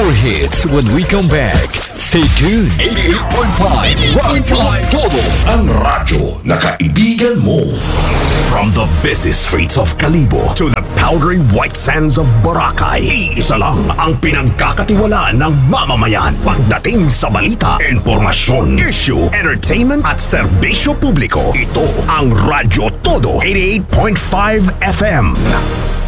more hits when we come back. Stay tuned. 88.5 Rock Line Todo. Ang radyo na kaibigan mo. From the busy streets of Kalibo to the powdery white sands of Boracay, iisa lang ang pinagkakatiwalaan ng mamamayan pagdating sa balita, informasyon, issue, entertainment at serbisyo publiko. Ito ang Radyo Todo 88.5 FM.